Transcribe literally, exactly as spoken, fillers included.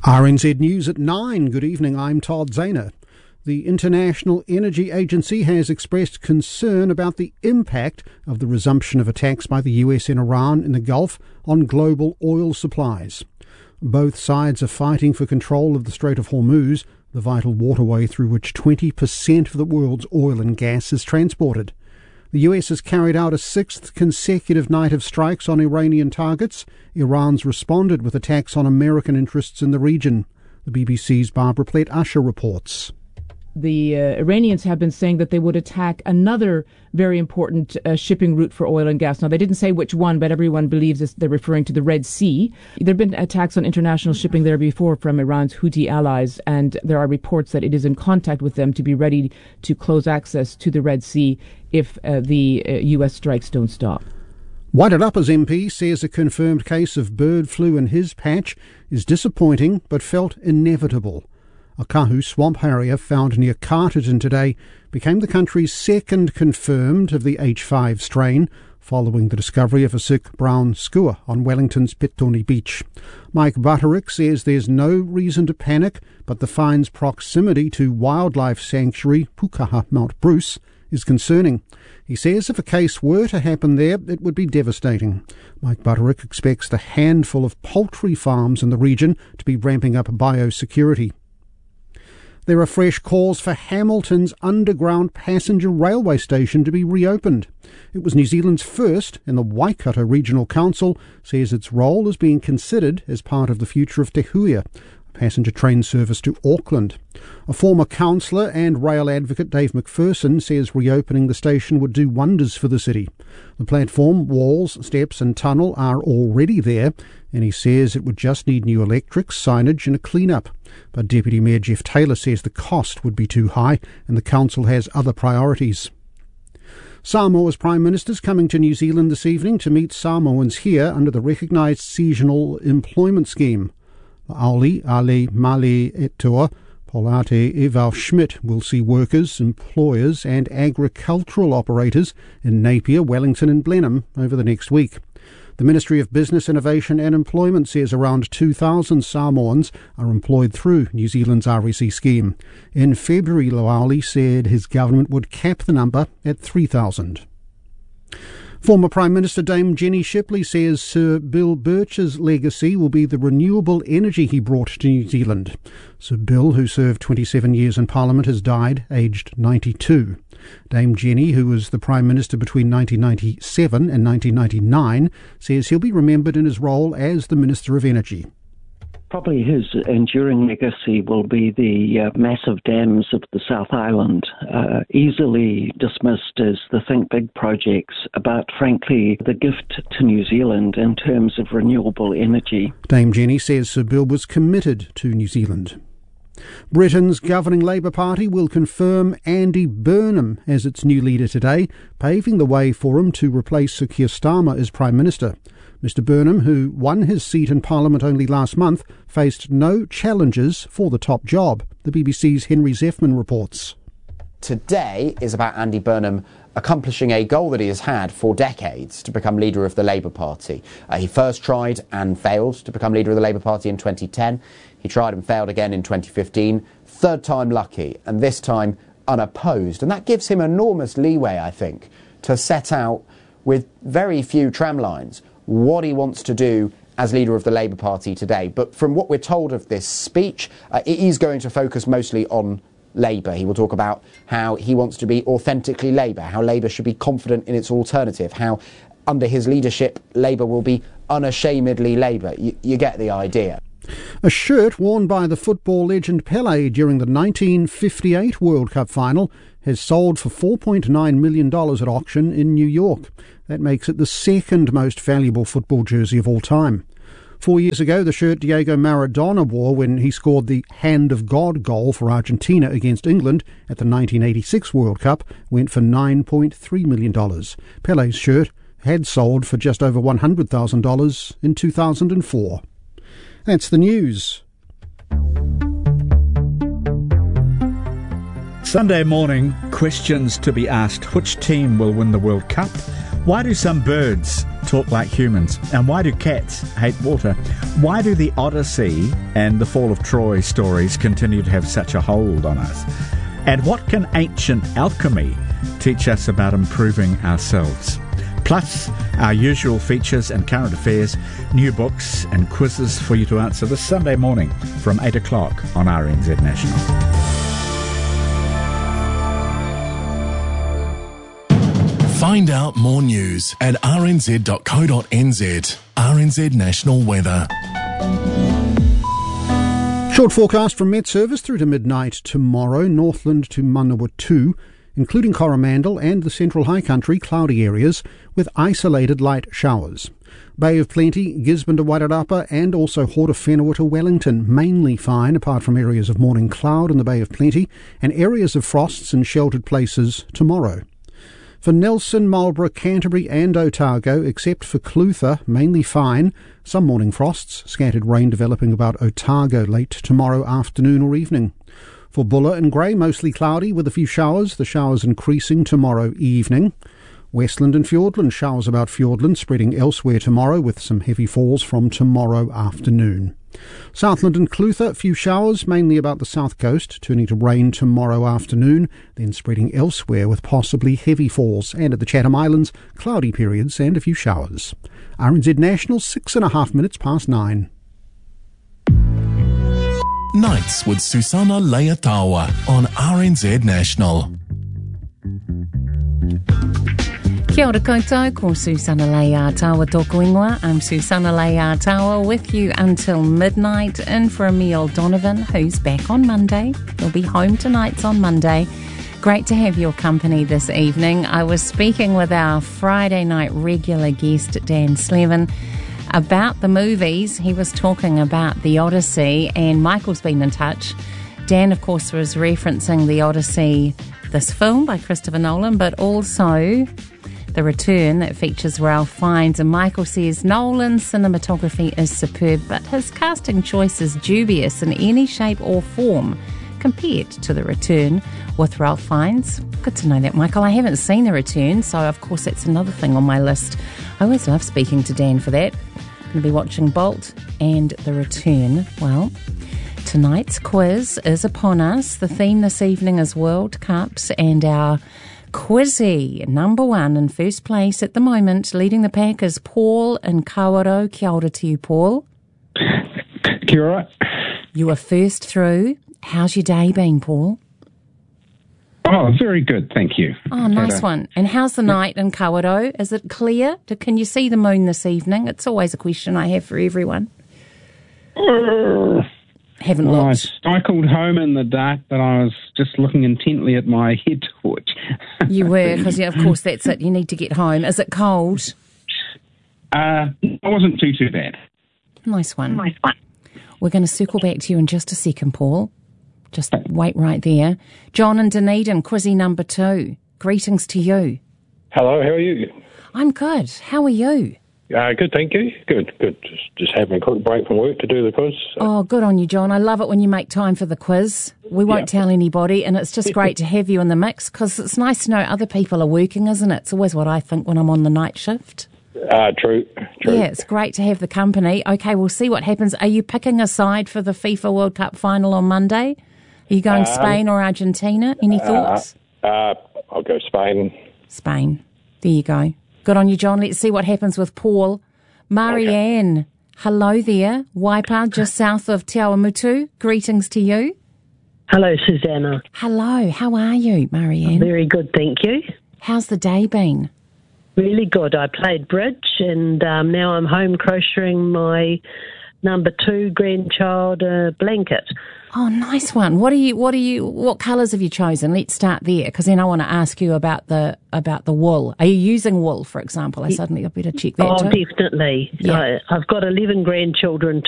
R N Z News at nine. Good evening, I'm Todd Zahner. The International Energy Agency has expressed concern about the impact of the resumption of attacks by the U S and Iran in the Gulf on global oil supplies. Both sides are fighting for control of the Strait of Hormuz, the vital waterway through which twenty percent of the world's oil and gas is transported. The U S has carried out a sixth consecutive night of strikes on Iranian targets. Iran's responded with attacks on American interests in the region. The B B C's Barbara Plett-Usher reports. The uh, Iranians have been saying that they would attack another very important uh, shipping route for oil and gas. Now, they didn't say which one, but everyone believes this, they're referring to the Red Sea. There have been attacks on international shipping there before from Iran's Houthi allies, and there are reports that it is in contact with them to be ready to close access to the Red Sea if uh, the uh, U S strikes don't stop. Wairarapa's M P says a confirmed case of bird flu in his patch is disappointing but felt inevitable. A kahu swamp harrier found near Carterton today became the country's second confirmed of the H five strain, following the discovery of a sick brown skua on Wellington's Petone Beach. Mike Butterick says there's no reason to panic, but the fine's proximity to wildlife sanctuary Pukaha Mount Bruce is concerning. He says if a case were to happen there, it would be devastating. Mike Butterick expects the handful of poultry farms in the region to be ramping up biosecurity. There are fresh calls for Hamilton's underground passenger railway station to be reopened. It was New Zealand's first, and the Waikato Regional Council says its role is being considered as part of the future of Te Huia, a passenger train service to Auckland. A former councillor and rail advocate, Dave McPherson, says reopening the station would do wonders for the city. The platform, walls, steps and tunnel are already there, and he says it would just need new electrics, signage and a clean-up. But Deputy Mayor Jeff Taylor says the cost would be too high and the council has other priorities. Samoa's Prime Minister is coming to New Zealand this evening to meet Samoans here under the recognised seasonal employment scheme. Auli Ale Male Etoa Polate Eval Schmidt will see workers, employers and agricultural operators in Napier, Wellington and Blenheim over the next week. The Ministry of Business, Innovation and Employment says around two thousand Samoans are employed through New Zealand's R S E scheme. In February, Loali said his government would cap the number at three thousand. Former Prime Minister Dame Jenny Shipley says Sir Bill Birch's legacy will be the renewable energy he brought to New Zealand. Sir Bill, who served twenty-seven years in Parliament, has died aged ninety-two. Dame Jenny, who was the Prime Minister between nineteen ninety-seven and nineteen ninety-nine, says he'll be remembered in his role as the Minister of Energy. Probably his enduring legacy will be the uh, massive dams of the South Island, uh, easily dismissed as the Think Big projects, but frankly the gift to New Zealand in terms of renewable energy. Dame Jenny says Sir Bill was committed to New Zealand. Britain's governing Labour Party will confirm Andy Burnham as its new leader today, paving the way for him to replace Sir Keir Starmer as Prime Minister. Mister Burnham, who won his seat in Parliament only last month, faced no challenges for the top job. The B B C's Henry Zeffman reports. Today is about Andy Burnham accomplishing a goal that he has had for decades, to become leader of the Labour Party. Uh, he first tried and failed to become leader of the Labour Party in twenty ten. He tried and failed again in twenty fifteen. Third time lucky, and this time unopposed. And that gives him enormous leeway, I think, to set out with very few tramlines what he wants to do as leader of the Labour Party today. But from what we're told of this speech, uh, it is going to focus mostly on Labour. He will talk about how he wants to be authentically Labour, how Labour should be confident in its alternative, how under his leadership Labour will be unashamedly Labour. You, you get the idea. A shirt worn by the football legend Pelé during the nineteen fifty-eight World Cup final has sold for four point nine million dollars at auction in New York. That makes it the second most valuable football jersey of all time. Four years ago, the shirt Diego Maradona wore when he scored the Hand of God goal for Argentina against England at the nineteen eighty-six World Cup went for nine point three million dollars. Pelé's shirt had sold for just over one hundred thousand dollars in two thousand four. That's the news. Sunday morning, questions to be asked. Which team will win the World Cup? Why do some birds talk like humans? And why do cats hate water? Why do the Odyssey and the Fall of Troy stories continue to have such a hold on us? And what can ancient alchemy teach us about improving ourselves? Plus, our usual features and current affairs, new books and quizzes for you to answer this Sunday morning from eight o'clock on R N Z National. Find out more news at r n z dot co dot n z. R N Z National Weather. Short forecast from Met Service through to midnight tomorrow. Northland to Manawatu, including Coromandel and the Central High Country, cloudy areas with isolated light showers. Bay of Plenty, Gisborne to Wairarapa, and also Hortowhenua to Wellington, mainly fine apart from areas of morning cloud in the Bay of Plenty and areas of frosts in sheltered places tomorrow. For Nelson, Marlborough, Canterbury and Otago, except for Clutha, mainly fine. Some morning frosts, scattered rain developing about Otago late tomorrow afternoon or evening. For Buller and Grey, mostly cloudy with a few showers, the showers increasing tomorrow evening. Westland and Fiordland, showers about Fiordland spreading elsewhere tomorrow with some heavy falls from tomorrow afternoon. Southland and Clutha, few showers, mainly about the south coast, turning to rain tomorrow afternoon, then spreading elsewhere with possibly heavy falls, and at the Chatham Islands, cloudy periods and a few showers. R N Z National, six and a half minutes past nine. Nights with Susana Leatawa on R N Z National. Kia ora koutou, ko Susana Leatawa tōku ingoa. I'm Susana Leatawa with you until midnight, in for Emil Donovan, who's back on Monday. He'll be home tonight on Monday. Great to have your company this evening. I was speaking with our Friday night regular guest, Dan Slevin, about the movies. He was talking about The Odyssey, and Michael's been in touch. Dan, of course, was referencing The Odyssey, this film by Christopher Nolan, but also The Return that features Ralph Fiennes. And Michael says Nolan's cinematography is superb, but his casting choice is dubious in any shape or form compared to The Return with Ralph Fiennes. Good to know that, Michael. I haven't seen The Return, so of course that's another thing on my list. I always love speaking to Dan for that. I'm going to be watching Bolt and The Return. Well, tonight's quiz is upon us. The theme this evening is World Cups, and our quizzy number one in first place at the moment, leading the pack, is Paul in Kawerau. Kia ora to you, Paul. Kia ora. You are first through. How's your day been, Paul? Oh, very good, thank you. Oh, nice one. And how's the night in Kawerau? Is it clear? Can you see the moon this evening? It's always a question I have for everyone. Uh, Haven't well, looked. I cycled home in the dark, but I was just looking intently at my head torch. You were, because yeah, of course that's it. You need to get home. Is it cold? Uh, it wasn't too, too bad. Nice one. Nice one. We're going to circle back to you in just a second, Paul. Just wait right there. John in Dunedin, quizzy number two. Greetings to you. Hello, how are you? I'm good. How are you? Uh, good, thank you. Good, good. Just, just having a quick break from work to do the quiz. So. Oh, good on you, John. I love it when you make time for the quiz. We won't yeah. tell anybody, and it's just great to have you in the mix, because it's nice to know other people are working, isn't it? It's always what I think when I'm on the night shift. Uh, true, true. Yeah, it's great to have the company. Okay, we'll see what happens. Are you picking a side for the FIFA World Cup final on Monday? Are you going um, Spain or Argentina? Any thoughts? Uh, uh, I'll go Spain. Spain. There you go. Good on you, John. Let's see what happens with Paul. Marianne, okay. Hello there. Waipa, just south of Te Awamutu. Greetings to you. Hello, Susanna. Hello. How are you, Marianne? Very good, thank you. How's the day been? Really good. I played bridge, and um, now I'm home crocheting my number two grandchild uh, blanket. Oh, nice one. What are you? What are you? What colours have you chosen? Let's start there, because then I want to ask you about the about the wool. Are you using wool, for example? I suddenly I better check that. Oh, too. Definitely. Yeah. I, I've got eleven grandchildren